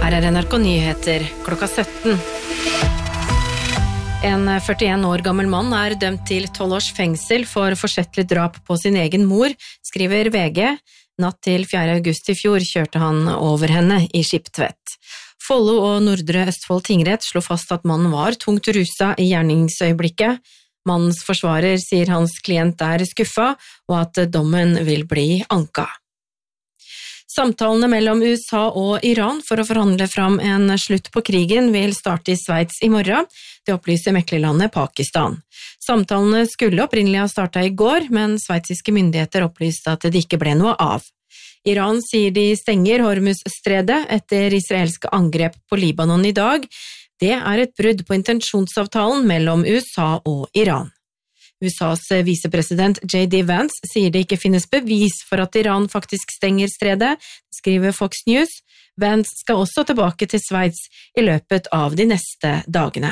Her NRK Nyheter klokka 17. En 41 år gammel mann dømt til 12 års fengsel for forsettlig drap på sin egen mor, skriver VG. Natt til 4. august i fjor kjørte han over henne i Skiptvet. Follo og Nordre Østfold tingrett slo fast at mannen var tungt ruset i gjerningsøyeblikket. Mannens forsvarer sier hans klient skuffet, og at dommen vil bli anka. Samtalene mellom USA og Iran for å forhandle fram en slutt på krigen vil starte i Sveits i morgen, det opplyser meklerlandet Pakistan. Samtalene skulle opprinnelig ha startet i går, men sveitsiske myndigheter opplyste at det ikke ble noe av. Iran sier de stenger Hormuz-stredet etter israelske angrep på Libanon i dag. Det et brudd på intensjonsavtalen mellom USA og Iran. USAs visepresident J.D. Vance sier det ikke finnes bevis for at Iran faktisk stenger stredet, skriver Fox News. Vance skal også tilbake til Sveits i løpet av de neste dagene.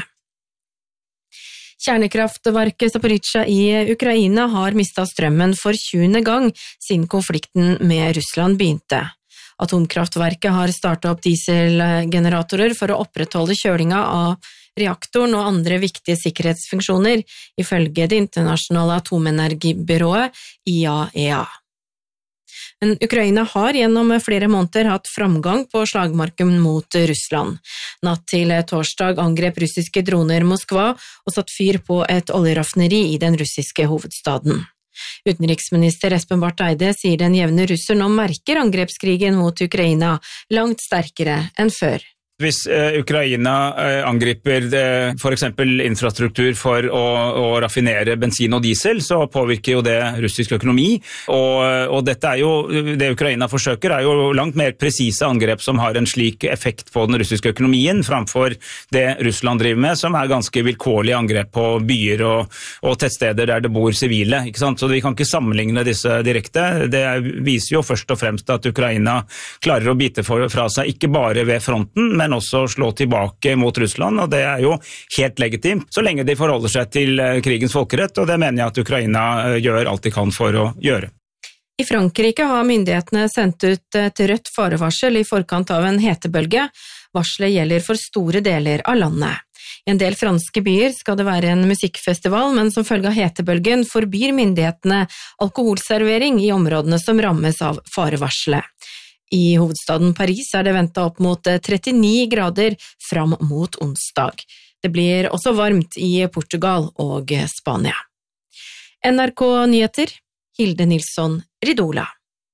Kjernekraftverket Zaporizjzja i Ukraina har mistet strømmen for 20. gang siden konflikten med Russland begynte. Atomkraftverket har startet opp dieselgeneratorer for å opprettholde kjølinga av reaktoren og andre viktige sikkerhetsfunksjoner, ifølge det internasjonale atomenergibyrået IAEA. Men Ukraina har gjennom flere måneder hatt framgang på slagmarken mot Russland. Natt til torsdag angrep russiske droner Moskva og satt fyr på et oljeraffineri i den russiske hovedstaden. Utenriksminister Espen Barth Eide sier den jevne russer nå merker angrepskrigen mot Ukraina langt sterkere enn før. Hvis Ukraina angriper for eksempel infrastruktur for å raffinere bensin og diesel, så påvirker jo det russisk økonomi, og dette jo, det Ukraina forsøker jo langt mer presise angrep som har en slik effekt på den russiske økonomien, framfor det Russland driver med, som ganske vilkårlige angrep på byer og tettsteder der det bor sivile, ikke sant? Så vi kan ikke sammenligne disse direkte. Det viser jo først og fremst at Ukraina klarer å bite fra seg, ikke bare ved fronten, men også slå tilbake mot Russland, og det jo helt legitimt, så lenge de forholder seg til krigens folkerett, og det mener jeg at Ukraina gjør alt de kan for å gjøre. I Frankrike har myndighetene sendt ut et rødt farevarsel i forkant av en hetebølge. Varselet gjelder for store deler av landet. I en del franske byer skal det være en musikkfestival, men som følge av hetebølgen forbyr myndighetene alkoholservering i områdene som rammes av farevarselet. I hovedstaden Paris det ventet opp mot 39 grader fram mot onsdag. Det blir også varmt i Portugal og Spania. NRK Nyheter, Hilde Nilsson Ridola.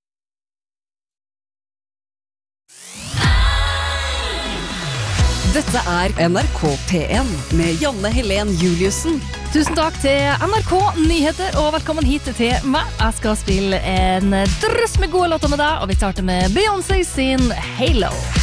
Dette NRK P1 med Janne Helen Juliussen. Tusen takk til NRK Nyheter, og velkommen hit til meg. Jeg skal spille en drøss med gode låter med deg, og vi starter med Beyoncé sin Halo.